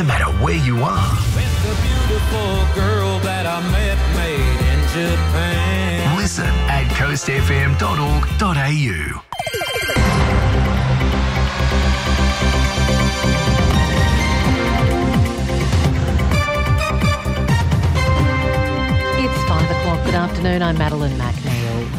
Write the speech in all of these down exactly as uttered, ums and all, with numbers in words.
No matter where you are. Met the beautiful girl that I met made in Japan. Listen at coast f m dot org dot a u. It's five o'clock. Good afternoon. I'm Madeline McNeil.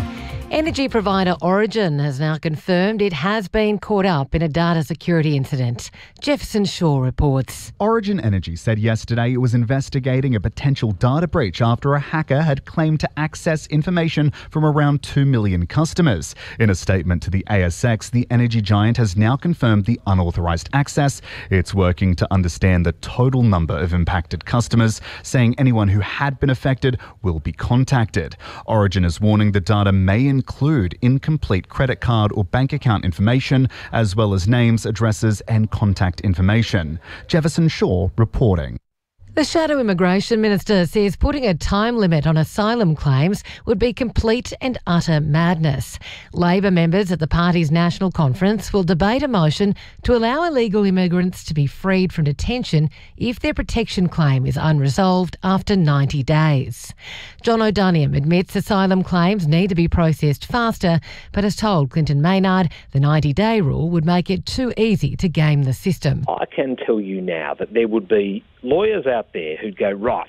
Energy provider Origin has now confirmed it has been caught up in a data security incident. Jefferson Shaw reports. Origin Energy said yesterday it was investigating a potential data breach after a hacker had claimed to access information from around two million customers. In a statement to the A S X, the energy giant has now confirmed the unauthorised access. It's working to understand the total number of impacted customers, saying anyone who had been affected will be contacted. Origin is warning the data may include incomplete credit card or bank account information, as well as names, addresses and contact information. Jefferson Shaw reporting. The Shadow Immigration Minister says putting a time limit on asylum claims would be complete and utter madness. Labor members at the party's national conference will debate a motion to allow illegal immigrants to be freed from detention if their protection claim is unresolved after ninety days. John O'Duniam admits asylum claims need to be processed faster, but has told Clinton Maynard the ninety-day rule would make it too easy to game the system. I can tell you now that there would be lawyers out there who'd go, right,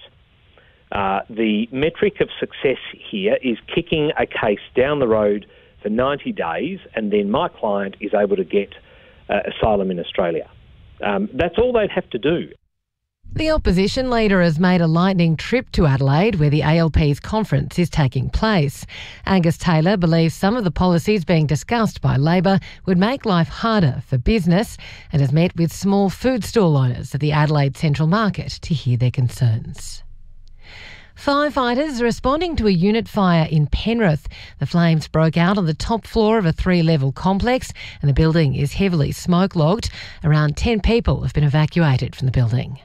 uh, the metric of success here is kicking a case down the road for ninety days and then my client is able to get uh, asylum in Australia. Um, that's all they'd have to do. The opposition leader has made a lightning trip to Adelaide, where the A L P's conference is taking place. Angus Taylor believes some of the policies being discussed by Labor would make life harder for business and has met with small food stall owners at the Adelaide Central Market to hear their concerns. Firefighters are responding to a unit fire in Penrith. The flames broke out on the top floor of a three-level complex and the building is heavily smoke-logged. Around ten people have been evacuated from the building.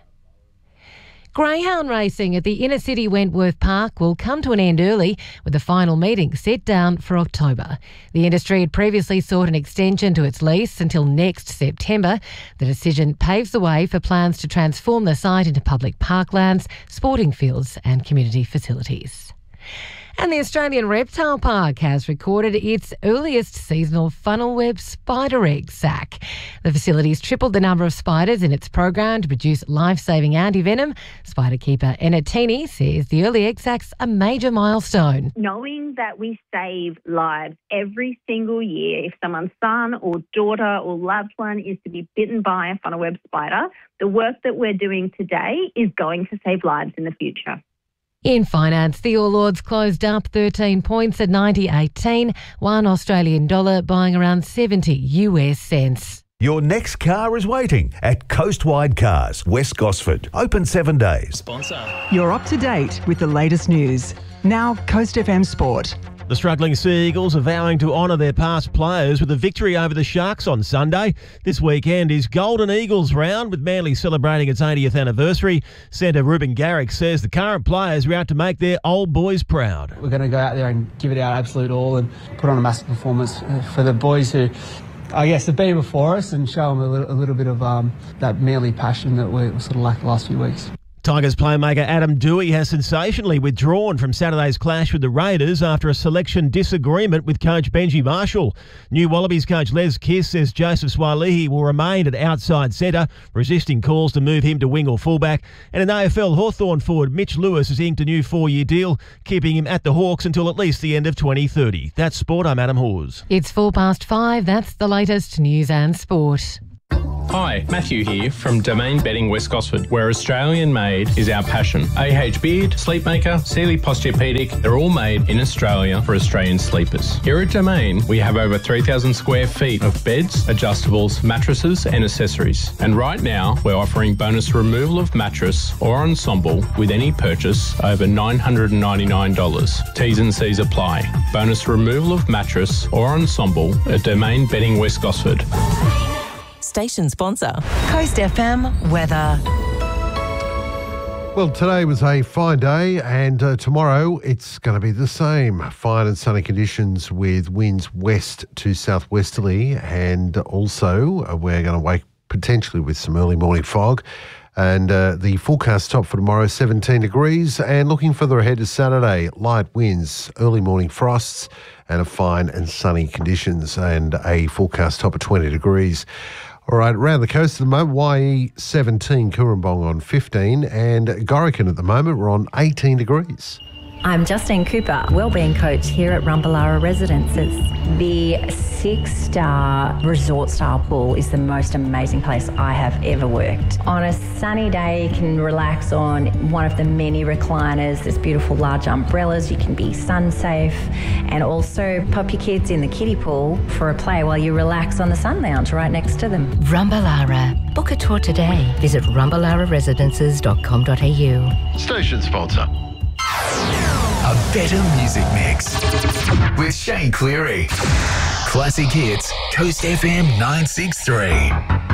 Greyhound racing at the inner city Wentworth Park will come to an end early, with the final meeting set down for October. The industry had previously sought an extension to its lease until next September. The decision paves the way for plans to transform the site into public parklands, sporting fields and community facilities. And the Australian Reptile Park has recorded its earliest seasonal funnel web spider egg sack. The facility's tripled the number of spiders in its program to produce life-saving anti-venom. Spider keeper Enna Teeny says the early egg sack's a major milestone. Knowing that we save lives every single year, if someone's son or daughter or loved one is to be bitten by a funnel web spider, the work that we're doing today is going to save lives in the future. In finance, the All Ords closed up thirteen points at ninety eighteen, one Australian dollar buying around seventy U S cents. Your next car is waiting at Coastwide Cars, West Gosford. Open seven days. Sponsor. You're up to date with the latest news. Now, Coast F M Sport. The struggling Sea Eagles are vowing to honour their past players with a victory over the Sharks on Sunday. This weekend is Golden Eagles round, with Manly celebrating its eightieth anniversary. Centre Ruben Garrick says the current players are out to make their old boys proud. We're going to go out there and give it our absolute all and put on a massive performance for the boys who, I guess, have been before us, and show them a little, a little bit of um, that Manly passion that we sort of lacked the last few weeks. Tigers playmaker Adam Dewey has sensationally withdrawn from Saturday's clash with the Raiders after a selection disagreement with coach Benji Marshall. New Wallabies coach Les Kiss says Joseph Swalihi will remain at outside centre, resisting calls to move him to wing or fullback. And in A F L, Hawthorn forward Mitch Lewis has inked a new four-year deal, keeping him at the Hawks until at least the end of twenty thirty. That's sport. I'm Adam Hawes. It's four past five. That's the latest news and sport. Hi, Matthew here from Domain Bedding West Gosford, where Australian made is our passion. A H Beard, Sleepmaker, Sealy Posturepedic, they're all made in Australia for Australian sleepers. Here at Domain, we have over three thousand square feet of beds, adjustables, mattresses and accessories. And right now, we're offering bonus removal of mattress or ensemble with any purchase over nine hundred ninety-nine dollars. T's and C's apply. Bonus removal of mattress or ensemble at Domain Bedding West Gosford. Station sponsor, Coast F M weather. Well, today was a fine day, and uh, tomorrow it's going to be the same. Fine and sunny conditions with winds west to southwesterly, and also uh, we're going to wake potentially with some early morning fog. And uh, the forecast top for tomorrow, seventeen degrees. And looking further ahead to Saturday, light winds, early morning frosts, and a fine and sunny conditions, and a forecast top of twenty degrees. All right, around the coast at the moment, Y E seventeen, Cooranbong on fifteen, and Gorican at the moment, we're on eighteen degrees. I'm Justine Cooper, wellbeing coach here at Rumballara Residences. The six-star resort-style pool is the most amazing place I have ever worked. On a sunny day, you can relax on one of the many recliners. There's beautiful large umbrellas. You can be sun-safe, and also pop your kids in the kiddie pool for a play while you relax on the sun lounge right next to them. Rumballara. Book a tour today. Visit rumballara residences dot com dot a u. Station sponsor. A better music mix with Shane Cleary. Classic hits, Coast F M nine six three.